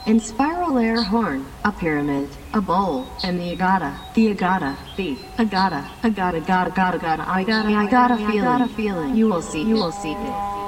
and spiral air horn, a pyramid, a bowl, and the agata, I got a feeling, you will see it.